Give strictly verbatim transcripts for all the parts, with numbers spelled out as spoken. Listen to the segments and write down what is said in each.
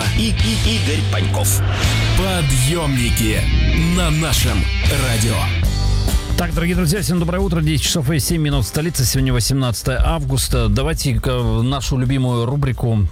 Иванова и, и Игорь Паньков. Подъемники на нашем радио. Так, дорогие друзья, всем доброе утро. десять часов и семь минут в столице. Сегодня восемнадцатое августа. Давайте нашу любимую рубрику.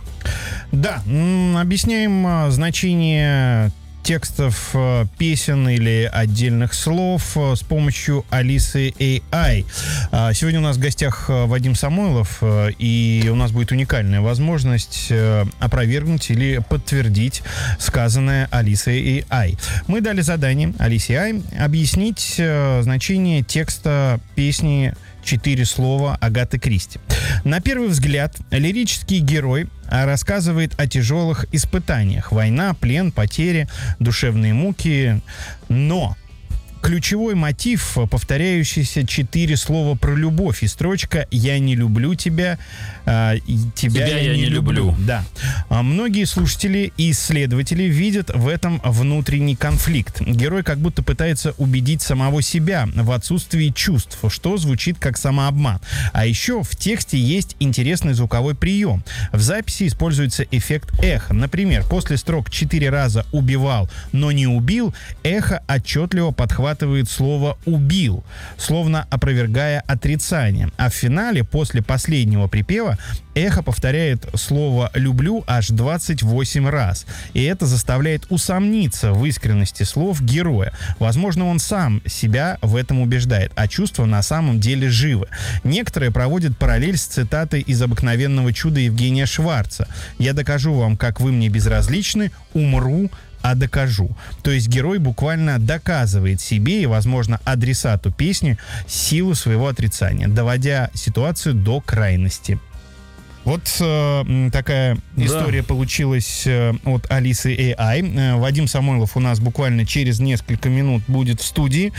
Да, объясняем значение текстов песен или отдельных слов с помощью Алисы эй ай. Сегодня у нас в гостях Вадим Самойлов, и у нас будет уникальная возможность опровергнуть или подтвердить сказанное Алисой эй ай. Мы дали задание Алисе эй ай объяснить значение текста песни «Четыре слова» Агаты Кристи. На первый взгляд, лирический герой рассказывает о тяжелых испытаниях: война, плен, потери, душевные муки. Но ключевой мотив, повторяющийся четыре слова про любовь, и строчка «Я не люблю тебя, а, тебя, тебя я, я не люблю». люблю. Да. А многие слушатели и исследователи видят в этом внутренний конфликт. Герой как будто пытается убедить самого себя в отсутствии чувств, что звучит как самообман. А еще в тексте есть интересный звуковой прием. В записи используется эффект эхо. Например, после строк «четыре раза убивал, но не убил», эхо отчетливо подхватывает слово «убил», словно опровергая отрицание. А в финале, после последнего припева, эхо повторяет слово «люблю» аж двадцать восемь раз. И это заставляет усомниться в искренности слов героя. Возможно, он сам себя в этом убеждает, а чувства на самом деле живы. Некоторые проводят параллель с цитатой из «Обыкновенного чуда» Евгения Шварца: «Я докажу вам, как вы мне безразличны, умру, а докажу». То есть герой буквально доказывает себе и, возможно, адресату песни силу своего отрицания, доводя ситуацию до крайности. Вот э, такая да. история получилась э, от Алисы эй ай. Э, Вадим Самойлов у нас буквально через несколько минут будет в студии,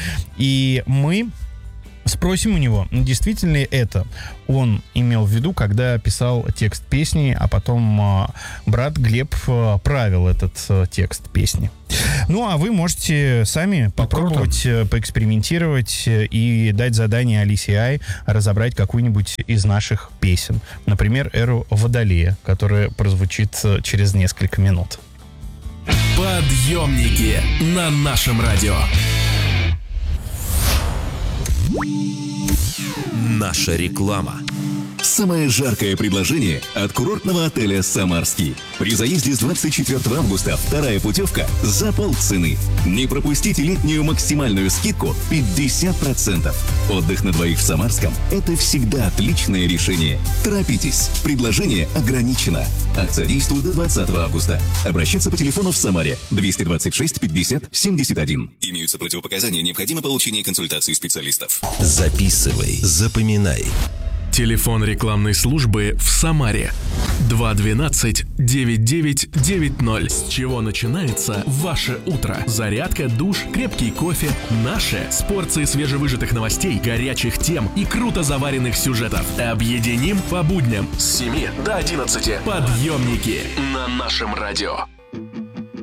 и мы спросим у него, действительно ли это он имел в виду, когда писал текст песни, а потом э, брат Глеб э, правил этот э, текст песни. Ну, а вы можете сами попробовать, ну, поэкспериментировать и дать задание Алисе эй ай разобрать какую-нибудь из наших песен. Например, «Эру Водолея», которая прозвучит через несколько минут. Подъемники на нашем радио. Наша реклама. Самое жаркое предложение от курортного отеля «Самарский». При заезде с двадцать четвёртого августа вторая путевка за полцены. Не пропустите летнюю максимальную скидку пятьдесят процентов. Отдых на двоих в Самарском – это всегда отличное решение. Торопитесь, предложение ограничено. Акция действует до двадцатого августа. Обращаться по телефону в Самаре двести двадцать шесть пятьдесят семьдесят один. Имеются противопоказания, необходимо получение консультации специалистов. Записывай, запоминай. Телефон рекламной службы в Самаре два двенадцать девять девять девять ноль. С чего начинается ваше утро? Зарядка, душ, крепкий кофе. Наше с порцией свежевыжатых новостей, горячих тем и круто заваренных сюжетов. Объединим по будням с семи до одиннадцати. Подъемники на нашем радио.